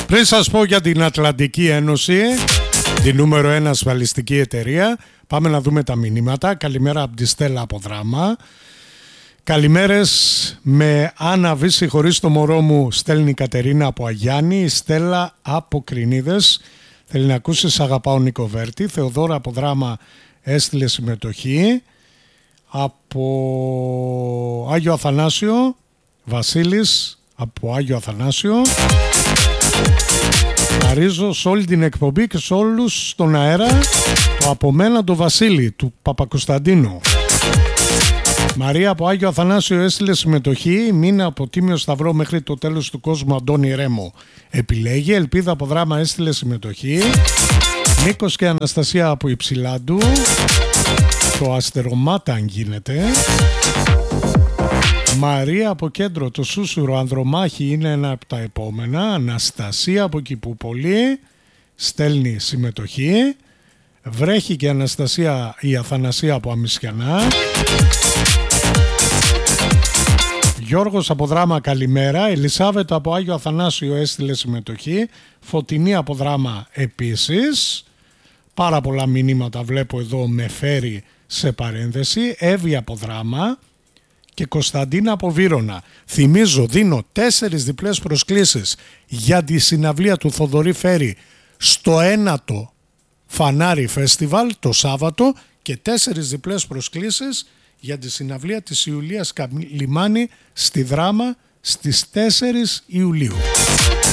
Πριν σας πω για την Ατλαντική Ένωση, τη νούμερο 1 ασφαλιστική εταιρεία, πάμε να δούμε τα μηνύματα. Καλημέρα από τη Στέλλα από Δράμα. Καλημέρες με Άννα Βύση χωρίς το μωρό μου, στέλνει η Κατερίνα από Αγιάννη. Η Στέλλα από Κρινίδες θέλει να ακούσει «Σ' αγαπάω Νίκο Βέρτη». Θεοδόρα από Δράμα έστειλε συμμετοχή. Από Άγιο Αθανάσιο, Βασίλης από Άγιο Αθανάσιο. Χαρίζω σε όλη την εκπομπή και σε όλους στον αέρα το από μένα το Βασίλη του Παπακοσταντίνου. Μαρία από Άγιο Αθανάσιο έστειλε συμμετοχή. Μήνα από Τίμιο Σταυρό μέχρι το τέλος του κόσμου, Αντώνη Ρέμο επιλέγει. Ελπίδα από Δράμα έστειλε συμμετοχή. Νίκος και Αναστασία από Υψηλάντου. Το Αστερομάτα γίνεται. Μαρία από Κέντρο, το Σούσουρο Ανδρομάχη είναι ένα από τα επόμενα. Αναστασία από Κηπούπολη στέλνει συμμετοχή. Βρέχει και Αναστασία η Αθανασία από Αμισιανά. Γιώργος από Δράμα καλημέρα. Ελισάβετο από Άγιο Αθανάσιο έστειλε συμμετοχή. Φωτεινή από Δράμα επίσης. Πάρα πολλά μηνύματα βλέπω εδώ με φέρει σε παρένθεση. Εύη από Δράμα και Κωνσταντίνα από Βύρωνα. Θυμίζω, δίνω 4 διπλές προσκλήσεις για τη συναυλία του Θοδωρή Φέρη στο 9ο Φανάρι Φεστιβάλ το Σάββατο και 4 διπλές προσκλήσεις για τη συναυλία της Ιουλίας Καλιμάνη στη Δράμα στις 4 Ιουλίου.